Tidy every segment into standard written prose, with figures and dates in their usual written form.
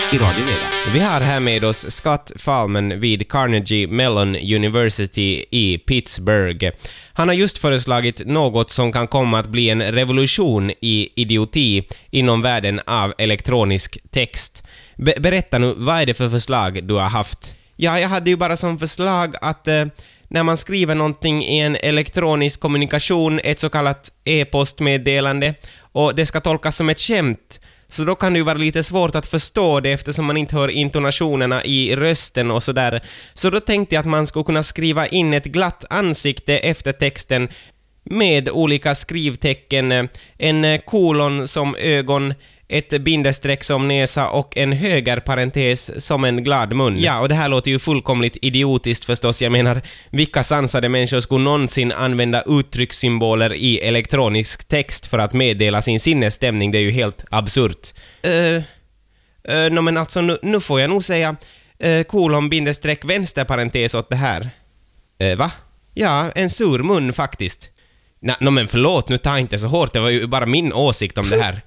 i Radio Vega. Vi har här med oss Scott Fahlman vid Carnegie Mellon University i Pittsburgh. Han har just föreslagit något som kan komma att bli en revolution i idioti inom världen av elektronisk text. Berätta nu, vad är det för förslag du har haft? Ja, jag hade ju bara som förslag att när man skriver någonting i en elektronisk kommunikation, ett så kallat e-postmeddelande, och det ska tolkas som ett skämt, så då kan det ju vara lite svårt att förstå det eftersom man inte hör intonationerna i rösten och sådär. Så då tänkte jag att man skulle kunna skriva in ett glatt ansikte efter texten med olika skrivtecken, en kolon som ögon, ett bindestreck som näsa och en högerparentes som en glad mun. Ja, och det här låter ju fullkomligt idiotiskt förstås. Jag menar, vilka sansade människor skulle någonsin använda uttryckssymboler i elektronisk text för att meddela sin sinnesstämning? Det är ju helt absurt. Men alltså, nu får jag nog säga kolon bindestreck vänsterparentes åt det här. Va? Ja, en sur mun faktiskt. Men förlåt, nu ta inte så hårt. Det var ju bara min åsikt om det här.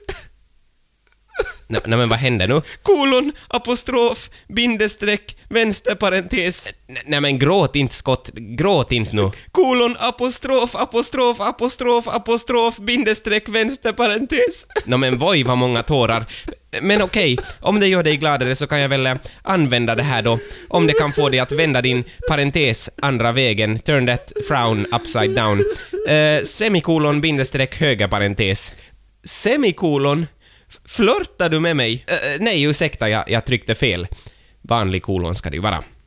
Nej, men vad händer nu? Kolon, apostrof, bindestreck, vänsterparentes. Nej, men gråt inte, Scott. Gråt inte nu. Kolon, apostrof, apostrof, apostrof, apostrof, bindestreck, vänsterparentes. Men vad många tårar. Men okej, om det gör dig gladare så kan jag väl använda det här då. Om det kan få dig att vända din parentes andra vägen. Turn that frown upside down. Semikolon, bindestreck, högerparentes. Semikolon? Flörtar du med mig? Nej, ursäkta, jag tryckte fel. Vanlig kolon ska det ju vara.